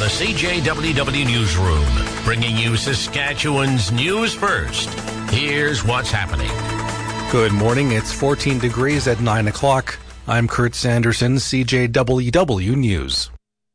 the CJWW Newsroom, bringing you Saskatchewan's news first. Here's what's happening. Good morning. It's 14 degrees at 9 o'clock. I'm Kurt Sanderson, CJWW News.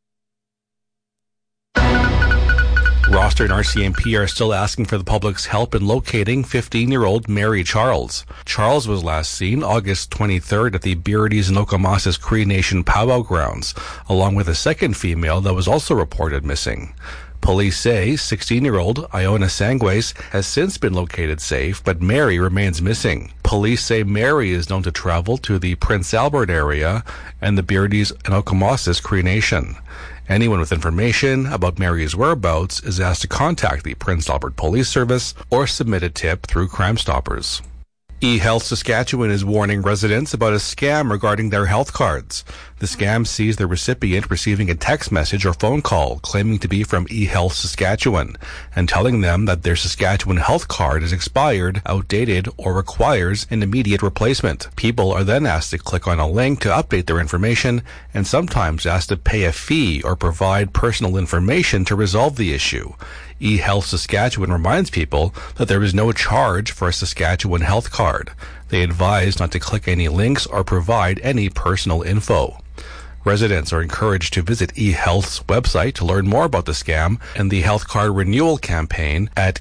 Roster and RCMP are still asking for the public's help in locating 15-year-old Mary Charles. Charles was last seen August 23rd at the Beardies and Okomasas Cree Nation powwow grounds, along with a second female that was also reported missing. Police say 16-year-old Iona Sangways has since been located safe, but Mary remains missing. Police say Mary is known to travel to the Prince Albert area and the Beardies and Okomasas Cree Nation. Anyone with information about Mary's whereabouts is asked to contact the Prince Albert Police Service or submit a tip through Crime Stoppers. eHealth Saskatchewan is warning residents about a scam regarding their health cards. The scam sees the recipient receiving a text message or phone call claiming to be from eHealth Saskatchewan and telling them that their Saskatchewan health card is expired, outdated, or requires an immediate replacement. People are then asked to click on a link to update their information and sometimes asked to pay a fee or provide personal information to resolve the issue. eHealth Saskatchewan reminds people that there is no charge for a Saskatchewan health card. They advise not to click any links or provide any personal info. Residents are encouraged to visit eHealth's website to learn more about the scam and the health card renewal campaign at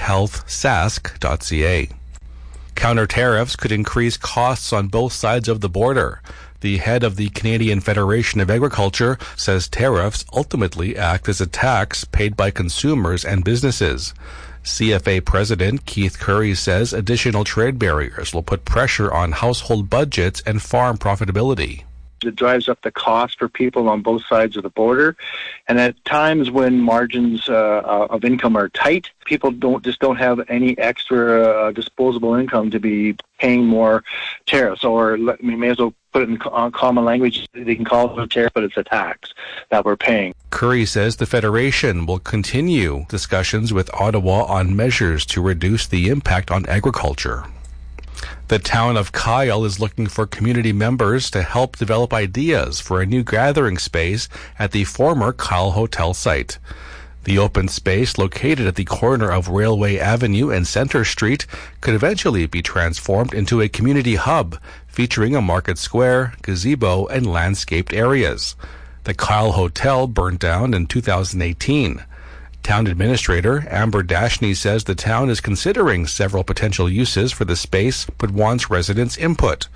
ehealthsask.ca. Counter tariffs could increase costs on both sides of the border. The head of the Canadian Federation of Agriculture says tariffs ultimately act as a tax paid by consumers and businesses. CFA President Keith Curry says additional trade barriers will put pressure on household budgets and farm profitability. It drives up the cost for people on both sides of the border. And at times when margins of income are tight, people don't have any extra disposable income to be paying more tariffs. Or we may as well put it in common language. They can call it a tariff, but it's a tax that we're paying. Curry says the Federation will continue discussions with Ottawa on measures to reduce the impact on agriculture. The town of Kyle is looking for community members to help develop ideas for a new gathering space at the former Kyle Hotel site. The open space, located at the corner of Railway Avenue and Centre Street, could eventually be transformed into a community hub featuring a market square, gazebo, and landscaped areas. The Kyle Hotel burned down in 2018. Town Administrator Amber Dashney says the town is considering several potential uses for the space but wants residents' input.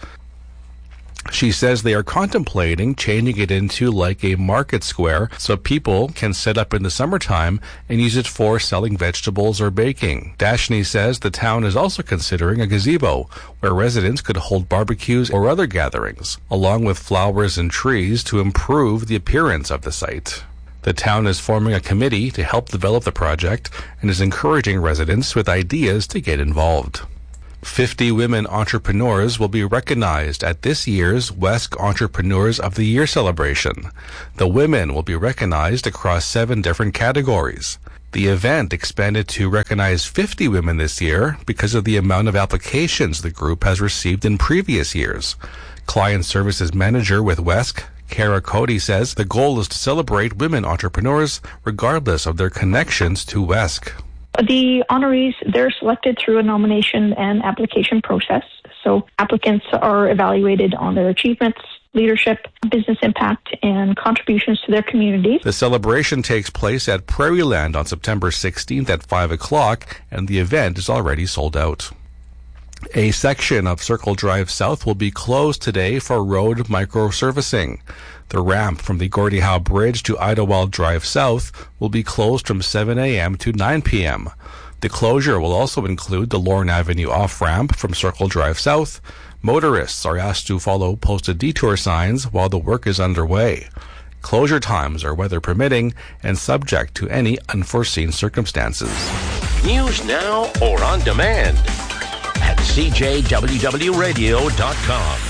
She says they are contemplating changing it into like a market square so people can set up in the summertime and use it for selling vegetables or baking. Dashney says the town is also considering a gazebo where residents could hold barbecues or other gatherings, along with flowers and trees to improve the appearance of the site. The town is forming a committee to help develop the project and is encouraging residents with ideas to get involved. 50 women entrepreneurs will be recognized at this year's WESC Entrepreneurs of the Year celebration. The women will be recognized across 7 different categories. The event expanded to recognize 50 women this year because of the amount of applications the group has received in previous years. Client Services Manager with WESC, Kara Cody, says the goal is to celebrate women entrepreneurs regardless of their connections to WESC. The honorees, they're selected through a nomination and application process. So applicants are evaluated on their achievements, leadership, business impact, and contributions to their community. The celebration takes place at Prairieland on September 16th at 5 o'clock, and the event is already sold out. A section of Circle Drive South will be closed today for road microservicing. The ramp from the Gordie Howe Bridge to Idlewild Drive South will be closed from 7 a.m. to 9 p.m. The closure will also include the Lorne Avenue off-ramp from Circle Drive South. Motorists are asked to follow posted detour signs while the work is underway. Closure times are weather permitting and subject to any unforeseen circumstances. News now or on demand at CJWWRadio.com.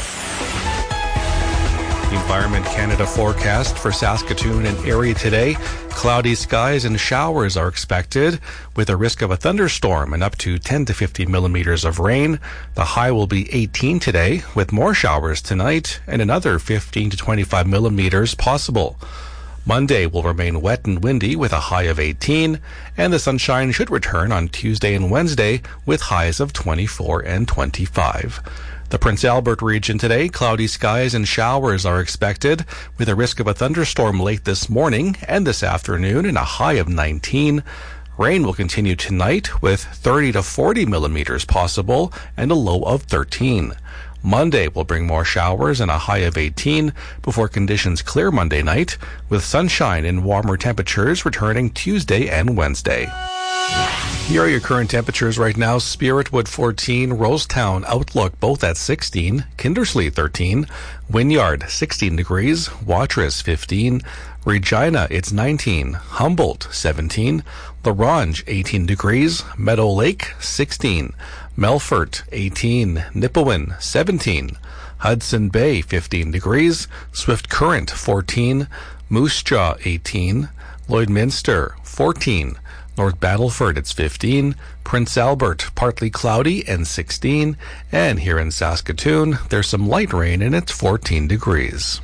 The Environment Canada forecast for Saskatoon and Erie today. Cloudy skies and showers are expected with a risk of a thunderstorm and up to 10 to 50 millimeters of rain. The high will be 18 today with more showers tonight and another 15 to 25 millimeters possible. Monday will remain wet and windy with a high of 18, and the sunshine should return on Tuesday and Wednesday with highs of 24 and 25. The Prince Albert region today, cloudy skies and showers are expected, with a risk of a thunderstorm late this morning and this afternoon and a high of 19. Rain will continue tonight with 30 to 40 millimeters possible and a low of 13. Monday will bring more showers and a high of 18 before conditions clear Monday night, with sunshine and warmer temperatures returning Tuesday and Wednesday. Here are your current temperatures right now. Spiritwood 14, Rosetown, Outlook both at 16, Kindersley 13, Wynyard 16 degrees, Watrous 15, Regina it's 19, Humboldt 17, La Ronge 18 degrees, Meadow Lake 16, Melfort 18, Nipawin 17, Hudson Bay 15 degrees, Swift Current 14, Moose Jaw 18, Lloydminster 14, North Battleford, it's 15. Prince Albert, partly cloudy and 16. And here in Saskatoon, there's some light rain and it's 14 degrees.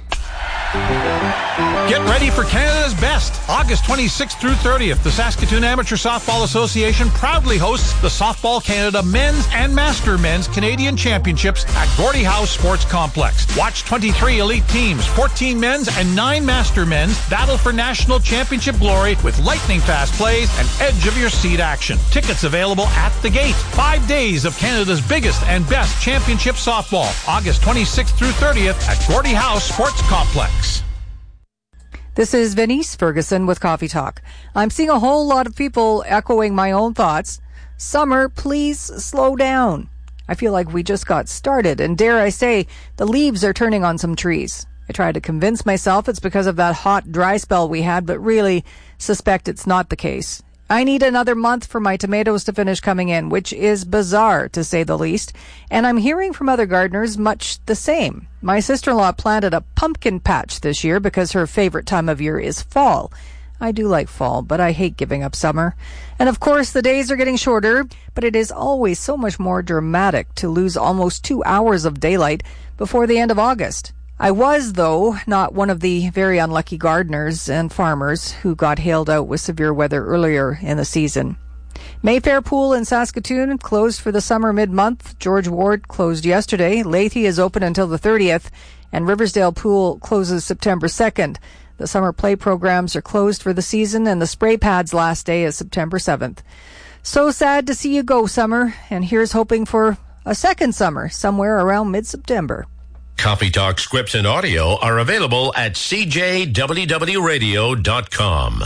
Get ready for Canada's Best. August 26th through 30th, the Saskatoon Amateur Softball Association proudly hosts the Softball Canada Men's and Master Men's Canadian Championships at Gordie Howe Sports Complex. Watch 23 elite teams, 14 men's and 9 master men's battle for national championship glory with lightning-fast plays and edge-of-your-seat action. Tickets available at the gate. 5 days of Canada's biggest and best championship softball. August 26th through 30th at Gordie Howe Sports Complex. This is Venice Ferguson with Coffee Talk. I'm seeing a whole lot of people echoing my own thoughts. Summer, please slow down. I feel like we just got started, and dare I say, the leaves are turning on some trees. I try to convince myself it's because of that hot, dry spell we had, but really suspect it's not the case. I need another month for my tomatoes to finish coming in, which is bizarre, to say the least. And I'm hearing from other gardeners much the same. My sister-in-law planted a pumpkin patch this year because her favorite time of year is fall. I do like fall, but I hate giving up summer. And of course, the days are getting shorter, but it is always so much more dramatic to lose almost 2 hours of daylight before the end of August. I was, though, not one of the very unlucky gardeners and farmers who got hailed out with severe weather earlier in the season. Mayfair Pool in Saskatoon closed for the summer mid-month. George Ward closed yesterday. Lethe is open until the 30th, and Riversdale Pool closes September 2nd. The summer play programs are closed for the season, and the spray pads last day is September 7th. So sad to see you go, summer, and here's hoping for a second summer somewhere around mid-September. Coffee Talk scripts and audio are available at cjwwradio.com.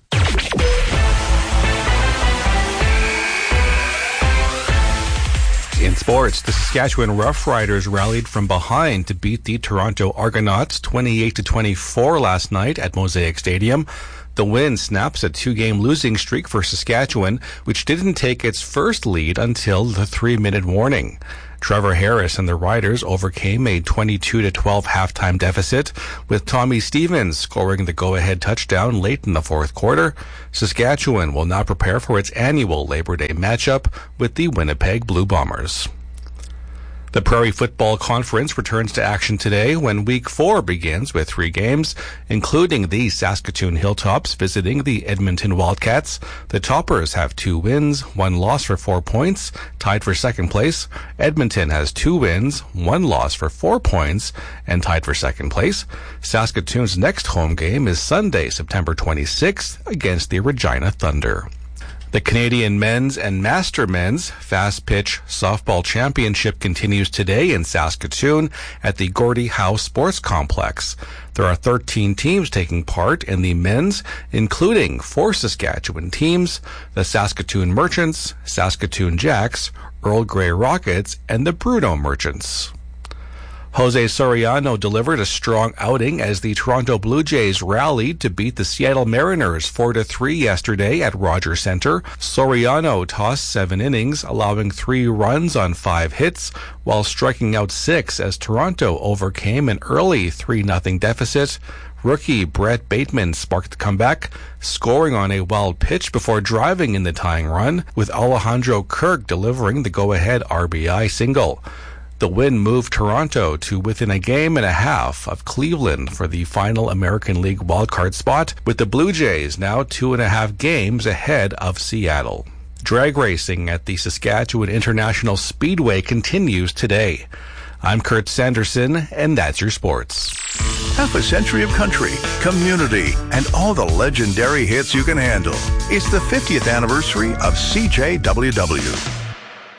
In sports, the Saskatchewan Roughriders rallied from behind to beat the Toronto Argonauts 28-24 last night at Mosaic Stadium. The win snaps a 2-game losing streak for Saskatchewan, which didn't take its first lead until the 3-minute warning. Trevor Harris and the Riders overcame a 22-12 halftime deficit, with Tommy Stevens scoring the go-ahead touchdown late in the fourth quarter. Saskatchewan will now prepare for its annual Labor Day matchup with the Winnipeg Blue Bombers. The Prairie Football Conference returns to action today when Week 4 begins with 3 games, including the Saskatoon Hilltops visiting the Edmonton Wildcats. The Toppers have 2 wins, 1 loss for 4 points, tied for second place. Edmonton has 2 wins, 1 loss for 4 points, and tied for second place. Saskatoon's next home game is Sunday, September 26th, against the Regina Thunder. The Canadian Men's and Master Men's Fast Pitch Softball Championship continues today in Saskatoon at the Gordie Howe Sports Complex. There are 13 teams taking part in the men's, including 4 Saskatchewan teams, the Saskatoon Merchants, Saskatoon Jacks, Earl Grey Rockets, and the Bruno Merchants. Jose Soriano delivered a strong outing as the Toronto Blue Jays rallied to beat the Seattle Mariners 4-3 yesterday at Rogers Centre. Soriano tossed 7 innings, allowing 3 runs on 5 hits, while striking out 6 as Toronto overcame an early 3-0 deficit. Rookie Brett Bateman sparked the comeback, scoring on a wild pitch before driving in the tying run, with Alejandro Kirk delivering the go-ahead RBI single. The win moved Toronto to within a game and a half of Cleveland for the final American League wildcard spot, with the Blue Jays now 2.5 games ahead of Seattle. Drag racing at the Saskatchewan International Speedway continues today. I'm Kurt Sanderson, and that's your sports. Half a century of country, community, and all the legendary hits you can handle. It's the 50th anniversary of CJWW.